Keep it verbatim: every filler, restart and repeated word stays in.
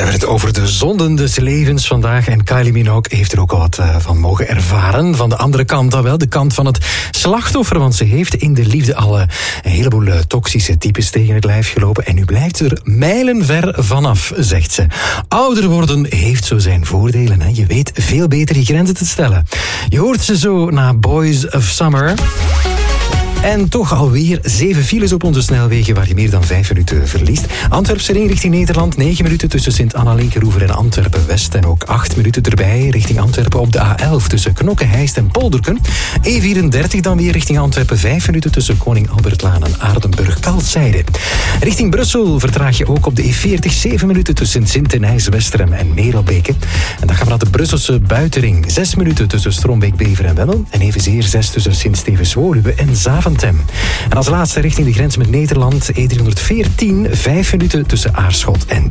het over de zonden des levens vandaag. En Kylie Minogue heeft er ook wat uh, van mogen ervaren. Van de andere kant dan wel, de kant van het slachtoffer. Want ze heeft in de liefde al uh, een heleboel uh, toxische types tegen het lijf gelopen. En nu blijft er mijlenver vanaf, zegt ze. Ouder worden heeft zo zijn voordelen. Hè? Je weet veel beter je grenzen te stellen. Je hoort ze zo na Boys of Summer. En toch alweer zeven files op onze snelwegen waar je meer dan vijf minuten verliest. Antwerpse ring richting Nederland, negen minuten tussen Sint-Anna-Linkeroever en Antwerpen-West. En ook acht minuten erbij richting Antwerpen op de A elf tussen Knokke, Heist en Polderken. E vierendertig dan weer richting Antwerpen, vijf minuten tussen Koning Albertlaan en Aardenburg-Kaltzijde. Richting Brussel vertraag je ook op de E veertig, zeven minuten tussen Sint-Denijs-Westerem en Merelbeke. En dan gaan we naar de Brusselse buitenring, zes minuten tussen Strombeek-Bever en Wemmel. En evenzeer zes tussen Sint-Stevens-Woluwe en Zaventem. En als laatste richting de grens met Nederland, E driehonderdveertien, vijf minuten tussen Aarschot en